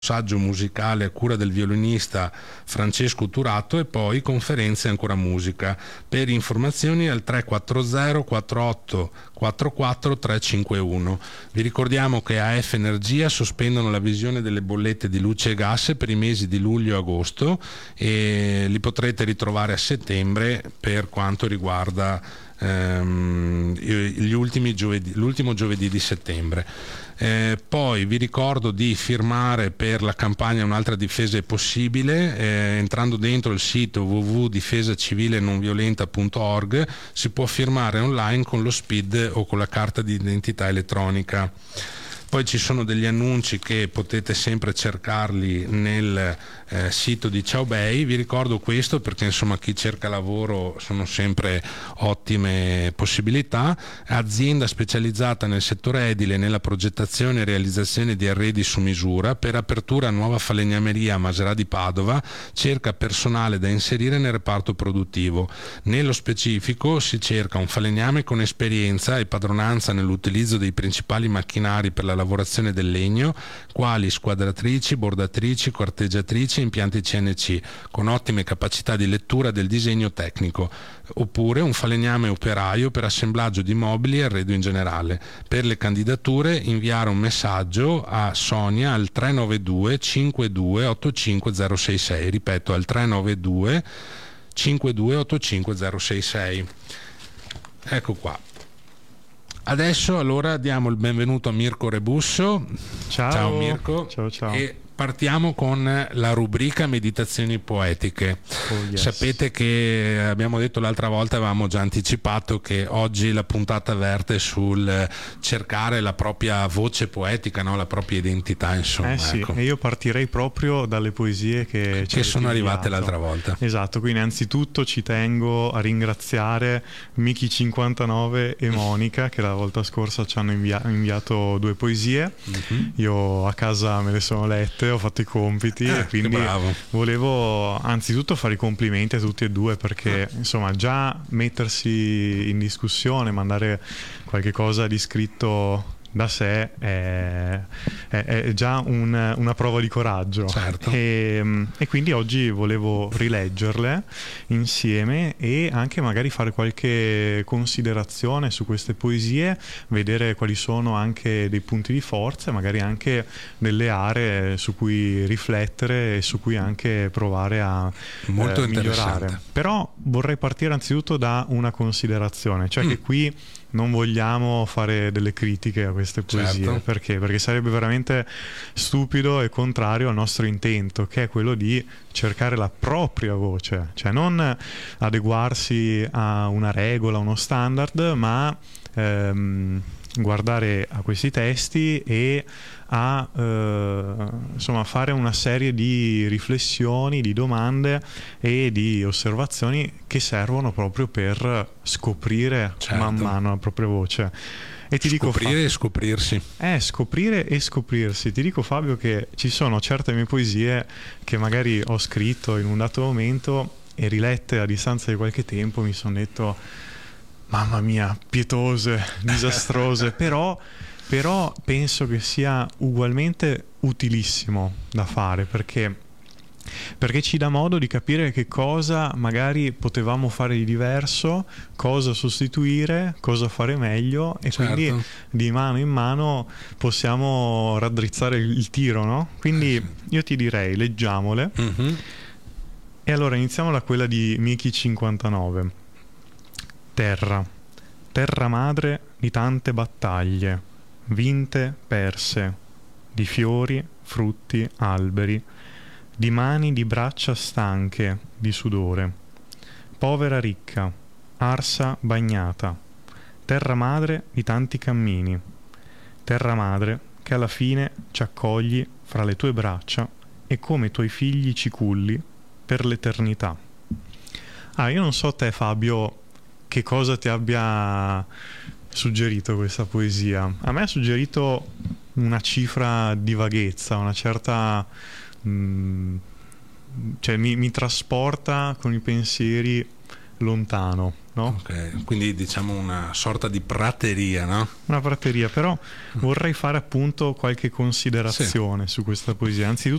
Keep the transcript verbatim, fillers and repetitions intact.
saggio musicale a cura del violinista Francesco Turato e poi conferenze ancora musica. Per informazioni al tre quattro zero quattro otto quattro quattro tre cinque uno. Vi ricordiamo che A F Energia sospendono la visione delle bollette di luce e gas per i mesi di luglio e agosto e li potrete ritrovare a settembre per quanto riguarda ehm, gli ultimi giovedì, l'ultimo giovedì di settembre. Eh, poi vi ricordo di firmare per la campagna Un'altra difesa è possibile, eh, entrando dentro il sito w w w punto difesa civile non violenta punto org si può firmare online con lo S P I D o con la carta di identità elettronica. Poi ci sono degli annunci che potete sempre cercarli nel eh, sito di Ciao Bei. Vi ricordo questo perché insomma chi cerca lavoro sono sempre ottime possibilità. Azienda specializzata nel settore edile nella progettazione e realizzazione di arredi su misura, per apertura nuova falegnameria a Maserà di Padova, cerca personale da inserire nel reparto produttivo. Nello specifico si cerca un falegname con esperienza e padronanza nell'utilizzo dei principali macchinari per la lavorazione del legno, quali squadratrici, bordatrici, corteggiatrici e impianti C N C, con ottime capacità di lettura del disegno tecnico, oppure un falegname operaio per assemblaggio di mobili e arredo in generale. Per le candidature inviare un messaggio a Sonia al tre nove due cinque due otto cinque zero sei sei, ripeto al tre nove due cinque due otto cinque zero sei sei. Ecco qua. Adesso allora diamo il benvenuto a Mirko Rebusso. Ciao, ciao Mirko. Ciao, ciao. E partiamo con la rubrica Meditazioni poetiche. Oh, yes. Sapete che abbiamo detto l'altra volta, avevamo già anticipato che oggi la puntata verte sul cercare la propria voce poetica, no? La propria identità, insomma. Eh sì, ecco. E io partirei proprio dalle poesie che, che sono arrivate l'altra volta. Esatto, quindi innanzitutto ci tengo a ringraziare Miki cinquantanove e Monica che la volta scorsa ci hanno invia- inviato due poesie. Mm-hmm. Io a casa me le sono lette, ho fatto i compiti eh, e quindi volevo anzitutto fare i complimenti a tutti e due perché eh. insomma già mettersi in discussione, mandare qualche cosa di scritto da sé è, è, è già un, una prova di coraggio. Certo. e, e quindi oggi volevo rileggerle insieme e anche magari fare qualche considerazione su queste poesie, vedere quali sono anche dei punti di forza e magari anche delle aree su cui riflettere e su cui anche provare a Molto eh, migliorare. Però vorrei partire anzitutto da una considerazione, cioè mm. che qui non vogliamo fare delle critiche a queste poesie. Certo. Perché? Perché sarebbe veramente stupido e contrario al nostro intento, che è quello di cercare la propria voce, cioè non adeguarsi a una regola, uno standard, ma ehm, guardare a questi testi e a eh, insomma fare una serie di riflessioni, di domande e di osservazioni che servono proprio per scoprire certo. man mano la propria voce. E ti scoprire dico, e scoprirsi. Eh, scoprire e scoprirsi. Ti dico, Fabio, che ci sono certe mie poesie che magari ho scritto in un dato momento e rilette a distanza di qualche tempo mi sono detto mamma mia, pietose, disastrose, però però penso che sia ugualmente utilissimo da fare perché, perché ci dà modo di capire che cosa magari potevamo fare di diverso, cosa sostituire, cosa fare meglio e certo. quindi di mano in mano possiamo raddrizzare il, il tiro, no? Quindi io ti direi, leggiamole. Mm-hmm. E allora iniziamo da quella di Miki cinquantanove. Terra, terra madre di tante battaglie, vinte, perse, di fiori, frutti, alberi, di mani, di braccia stanche, di sudore. Povera ricca, arsa bagnata, terra madre di tanti cammini, terra madre che alla fine ci accogli fra le tue braccia e come tuoi figli ci culli per l'eternità. Ah, io non so te, Fabio, che cosa ti abbia suggerito questa poesia. A me ha suggerito una cifra di vaghezza, una certa mh, cioè mi, mi trasporta con i pensieri lontano, no? Okay. Quindi diciamo una sorta di prateria, no? Una prateria, però vorrei fare appunto qualche considerazione sì. su questa poesia. Anzitutto